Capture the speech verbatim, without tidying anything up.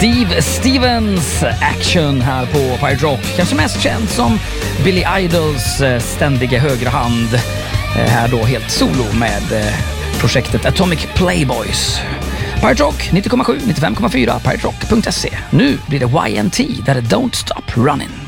Steve Stevens Action här på Pirate Rock. Kanske mest känd som Billy Idols ständiga högra hand. Här då helt solo med projektet Atomic Playboys. Pirate Rock nittio komma sju, nittiofem komma fyra, pirate rock punkt se. Nu blir det Y N T där det Don't Stop Running.